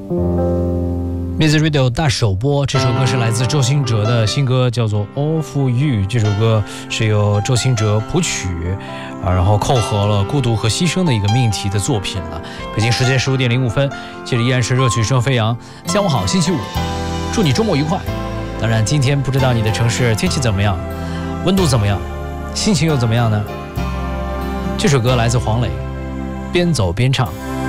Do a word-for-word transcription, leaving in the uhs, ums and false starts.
Music Radio 大首播，这首歌是来自周兴哲的新歌，叫做《All for You》。这首歌是由周兴哲谱曲啊，然后扣合了孤独和牺牲的一个命题的作品了。北京时间十五点零五分，这里依然是热曲声飞扬。下午好，星期五，祝你周末愉快。当然，今天不知道你的城市天气怎么样，温度怎么样，心情又怎么样呢？这首歌来自黄磊，边走边唱。